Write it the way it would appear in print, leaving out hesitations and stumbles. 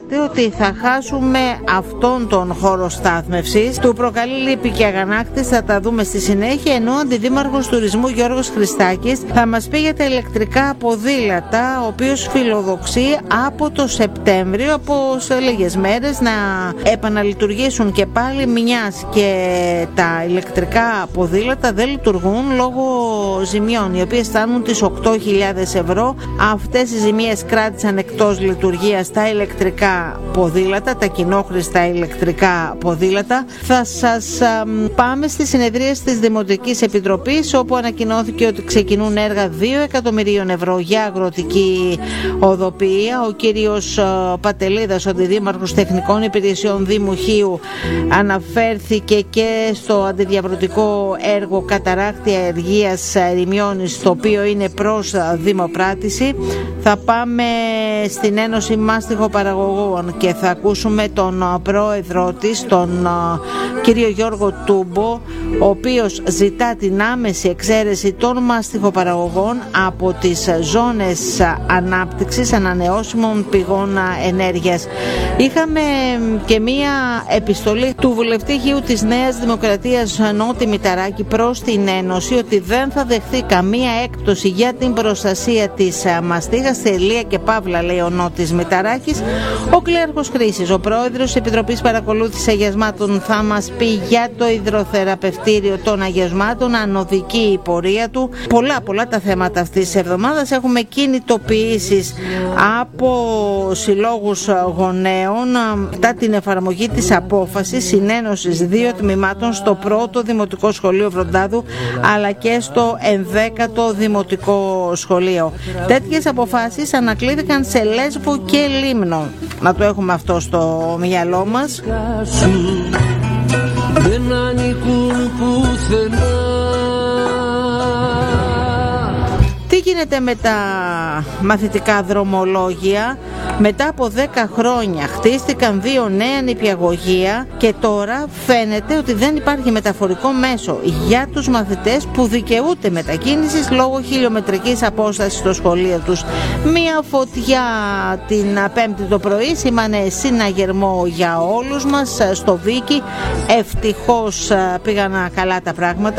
ότι θα χάσουμε αυτόν τον χώρο στάθμευσης. Του προκαλεί λύπη και αγανάκτηση, θα τα δούμε στη συνέχεια, ενώ ο Αντιδήμαρχος Τουρισμού Γιώργος Χριστάκης θα μας πει για τα ηλεκτρικά ποδήλατα, ο οποίος φιλοδοξεί από το Σεπτέμβριο, από σε λίγες μέρες, να επαναλειτουργήσουν και πάλι, μιας και τα ηλεκτρικά ποδήλατα δεν λειτουργούν λόγω ζημιών, οι οποίες φτάνουν τις 8.000 ευρώ. Αυτές οι ζημίες κράτησαν εκτός λειτουργίας τα ηλεκτρικά ποδήλατα, τα κοινόχρηστα ηλεκτρικά ποδήλατα. Θα σας πάμε στη συνεδρία της Δημοτικής Επιτροπής, όπου ανακοινώθηκε ότι ξεκινούν έργα 2 εκατομμυρίων ευρώ για αγροτική οδοποιία. Ο κύριος Πατελίδας, ο Αντιδήμαρχος Τεχνικών Υπηρεσιών Δήμου Χίου, αναφέρθηκε και στο αντιδιαβρωτικό έργο καταράκτη Αεργίας Ερημιώνης, το οποίο είναι προς δημοπράτηση. Θα πάμε στην Ένωση Μάστιχοπαραγωγών και θα ακούσουμε τον πρόεδρο της, τον κύριο Γιώργο Τούμπο, ο οποίος ζητά την άμεση εξαίρεση των μάστιχοπαραγωγών από τις ζώνες ανάπτυξης ανανεώσιμων πηγών ενέργειας. Είχαμε και μία επιστολή του βουλευτή Χίου της Νέας Δημοκρατίας Νότι Μηταράκη προς την Ένωση, ότι δεν θα δεχθεί καμία έκπτωση για την προστασία της μαστίγας. Τελεία και παύλα, λέει ο Νότης Μηταράκης. Ο Κλέαρχος Χρήσης, ο πρόεδρος της Επιτροπής Παρακολούθησης Αγιασμάτων, θα μας πει για το υδροθεραπευτήριο των αγιασμάτων, ανωδική η πορεία του. Πολλά τα θέματα αυτής της εβδομάδας. Έχουμε κινητοποιήσεις από συλλόγους γονέων μετά την εφαρμογή της απόφασης συνένωσης 2 τμήματων στο πρώτο Δημοτικό Σχολείο Βροντάδου, αλλά και στο 11ο Δημοτικό Σχολείο. Τέτοιες αποφάσεις ανακλήθηκαν σε Λέσβο και Λίμνο. Να το έχουμε αυτό στο μυαλό μας. Δεν ανήκουν πουθενά. Τι γίνεται με τα μαθητικά δρομολόγια? Μετά από 10 χρόνια χτίστηκαν 2 νέα νηπιαγωγεία και τώρα φαίνεται ότι δεν υπάρχει μεταφορικό μέσο για τους μαθητές που δικαιούται μετακίνησης λόγω χιλιομετρικής απόστασης στο σχολείο τους. Μία φωτιά την Πέμπτη το πρωί σήμανε συναγερμό για όλους μας στο Βίκι. Ευτυχώς πήγαν καλά τα πράγματα.